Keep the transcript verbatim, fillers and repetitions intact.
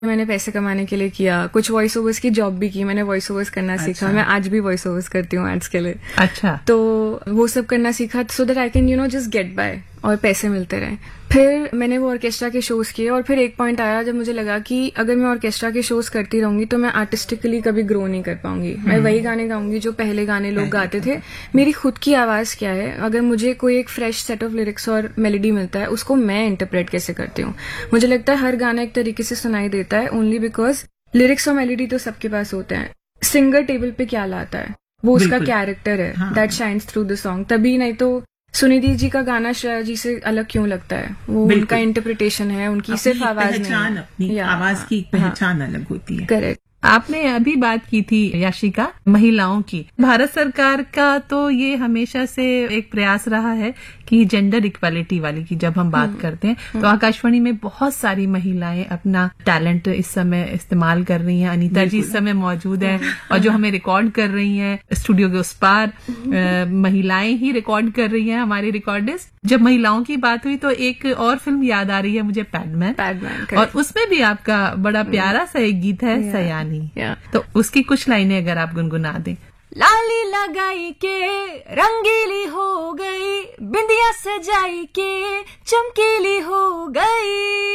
मैंने पैसे कमाने के लिए किया, कुछ वॉइस ओवर्स की जॉब भी की, मैंने वॉइस ओवर्स करना अच्छा। सीखा। मैं आज भी वॉइस ओवर्स करती हूँ एड्स के लिए। अच्छा। तो वो सब करना सीखा so that I can you know just get bye और पैसे मिलते रहे। फिर मैंने वो ऑर्केस्ट्रा के शोज किए और फिर एक पॉइंट आया जब मुझे लगा कि अगर मैं ऑर्केस्ट्रा के शोज करती रहूंगी तो मैं आर्टिस्टिकली कभी ग्रो नहीं कर पाऊंगी। मैं वही गाने गाऊंगी जो पहले गाने लोग गाते थे। मेरी खुद की आवाज क्या है, अगर मुझे कोई एक फ्रेश सेट ऑफ लिरिक्स और मेलोडी मिलता है उसको मैं इंटरप्रेट कैसे करती हूँ। मुझे लगता है हर गाना एक तरीके से सुनाई देता है ओनली बिकॉज लिरिक्स और मेलोडी तो सबके पास होते हैं। सिंगर टेबल पे क्या लाता है वो उसका कैरेक्टर है that shines through the song. तभी नहीं तो सुनिधि जी का गाना श्रेया जी से अलग क्यों लगता है, वो उनका इंटरप्रिटेशन है, उनकी सिर्फ आवाज नहीं, अपनी आवाज की पहचान अलग होती है। करेक्ट। आपने अभी बात की थी याशिका महिलाओं की। भारत सरकार का तो ये हमेशा से एक प्रयास रहा है कि जेंडर इक्वालिटी वाली की जब हम बात करते हैं तो आकाशवाणी में बहुत सारी महिलाएं अपना टैलेंट इस समय इस्तेमाल कर रही हैं। अनीता जी इस समय मौजूद है और जो हमें रिकॉर्ड कर रही हैं स्टूडियो के उस पार महिलाएं ही रिकॉर्ड कर रही हैं हमारी रिकॉर्डिस्ट। जब महिलाओं की बात हुई तो एक और फिल्म याद आ रही है मुझे, पैडमैन, पैडमैन और उसमें भी आपका बड़ा प्यारा सा एक गीत है सयानी। Yeah. तो उसकी कुछ लाइनें अगर आप गुनगुना दें। लाली लगाई के रंगीली हो गई, बिंदिया सजाई के चमकीली हो गई।